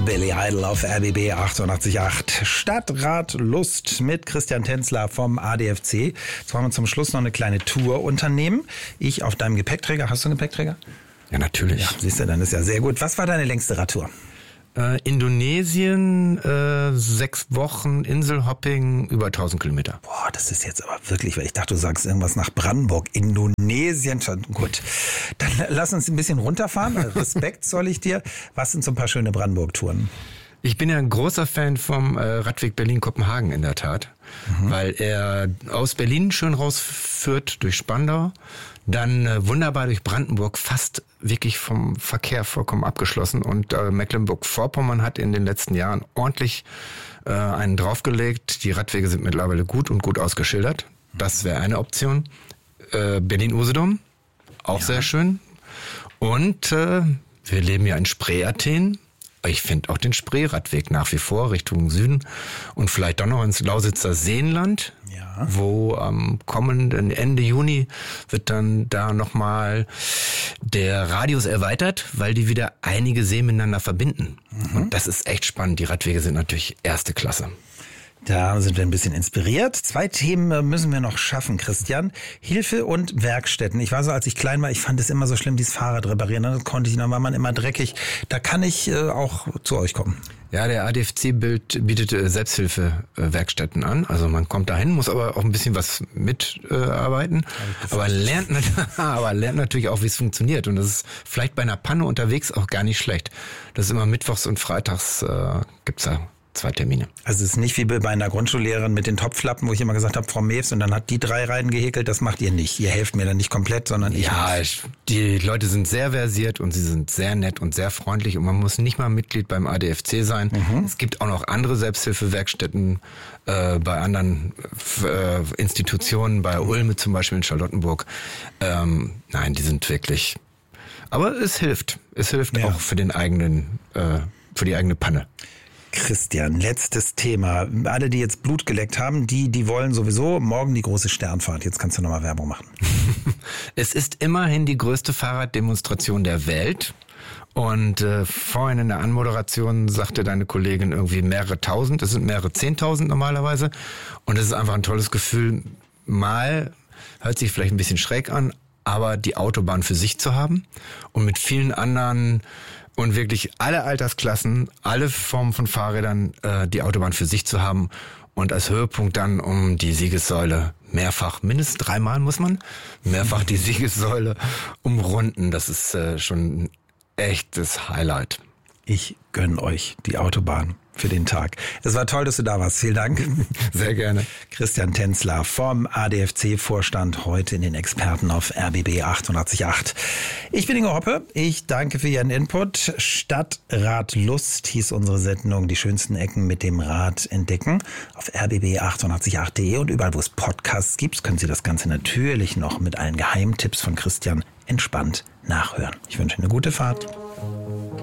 Billy Idol auf RBB 88.8. Stadtrat Lust mit Christian Tänzler vom ADFC. Jetzt wollen wir zum Schluss noch eine kleine Tour unternehmen. Ich auf deinem Gepäckträger. Hast du einen Gepäckträger? Ja, natürlich. Ja, siehst du, dann ist ja sehr gut. Was war deine längste Radtour? Indonesien, 6 Wochen, Inselhopping, über 1000 Kilometer. Boah, das ist jetzt aber wirklich, weil ich dachte, du sagst irgendwas nach Brandenburg. Indonesien, gut. Dann lass uns ein bisschen runterfahren. Respekt zoll ich dir. Was sind so ein paar schöne Brandenburg-Touren? Ich bin ja ein großer Fan vom Radweg Berlin-Kopenhagen in der Tat, weil er aus Berlin schön rausführt durch Spandau, dann wunderbar durch Brandenburg, fast wirklich vom Verkehr vollkommen abgeschlossen, und Mecklenburg-Vorpommern hat in den letzten Jahren ordentlich einen draufgelegt. Die Radwege sind mittlerweile gut und gut ausgeschildert. Das wäre eine Option. Berlin-Usedom, auch sehr schön. Und wir leben ja in Spree-Athen. Ich finde auch den Spreeradweg nach wie vor Richtung Süden und vielleicht doch noch ins Lausitzer Seenland, wo am kommenden Ende Juni wird dann da nochmal der Radius erweitert, weil die wieder einige Seen miteinander verbinden. Und das ist echt spannend. Die Radwege sind natürlich erste Klasse. Da sind wir ein bisschen inspiriert. 2 Themen müssen wir noch schaffen, Christian. Hilfe und Werkstätten. Ich war so, als ich klein war, ich fand es immer so schlimm, dieses Fahrrad reparieren. Das konnte ich, dann war man immer dreckig. Da kann ich auch zu euch kommen. Ja, der ADFC bietet Selbsthilfewerkstätten an. Also man kommt dahin, muss aber auch ein bisschen was mitarbeiten. Aber lernt natürlich auch, wie es funktioniert. Und das ist vielleicht bei einer Panne unterwegs auch gar nicht schlecht. Das ist immer mittwochs und freitags gibt's da 2 Termine. Also es ist nicht wie bei einer Grundschullehrerin mit den Topflappen, wo ich immer gesagt habe, Frau Mews, und dann hat die 3 Reihen gehäkelt. Das macht ihr nicht. Ihr helft mir dann nicht komplett, sondern ich. Ja, die Leute sind sehr versiert und sie sind sehr nett und sehr freundlich, und man muss nicht mal Mitglied beim ADFC sein. Es gibt auch noch andere Selbsthilfewerkstätten bei anderen Institutionen, bei Ulme zum Beispiel in Charlottenburg. Nein, die sind wirklich. Aber es hilft. Es hilft auch für den eigenen, für die eigene Panne. Christian, letztes Thema. Alle, die jetzt Blut geleckt haben, die wollen sowieso morgen die große Sternfahrt. Jetzt kannst du nochmal Werbung machen. Es ist immerhin die größte Fahrraddemonstration der Welt. Und vorhin in der Anmoderation sagte deine Kollegin irgendwie mehrere tausend. Es sind mehrere 10.000 normalerweise. Und es ist einfach ein tolles Gefühl, mal, hört sich vielleicht ein bisschen schräg an, aber die Autobahn für sich zu haben und mit vielen anderen und wirklich alle Altersklassen, alle Formen von Fahrrädern, die Autobahn für sich zu haben, und als Höhepunkt dann um die Siegessäule mehrfach, mindestens 3-mal muss man, mehrfach die Siegessäule umrunden. Das ist schon ein echtes Highlight. Ich gönne euch die Autobahn für den Tag. Es war toll, dass du da warst. Vielen Dank. Sehr gerne. Christian Tänzler vom ADFC-Vorstand heute in den Experten auf RBB 88.8. Ich bin Ingo Hoppe. Ich danke für Ihren Input. Stadtrat Lust hieß unsere Sendung. Die schönsten Ecken mit dem Rad entdecken. Auf rbb888.de und überall, wo es Podcasts gibt, können Sie das Ganze natürlich noch mit allen Geheimtipps von Christian entspannt nachhören. Ich wünsche Ihnen eine gute Fahrt.